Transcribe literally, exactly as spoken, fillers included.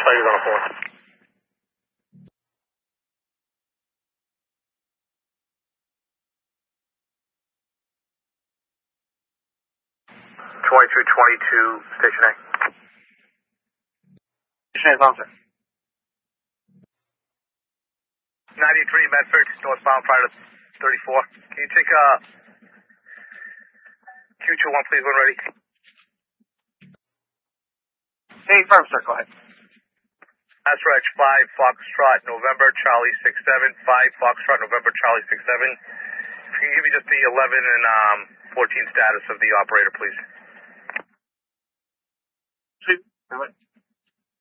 site is on the phone. twenty-two twenty-two, Station A. Station A is on, sir. ninety-three Medford, northbound prior to thirty-four. Can you take uh, Q two one, please, when ready? Hey, firm, sir, go ahead. That's Reg five, Foxtrot, November, Charlie six seven, five, Foxtrot, November, Charlie six seven. If you can give me just the eleven and um, fourteen status of the operator, please. Sweet. Go ahead.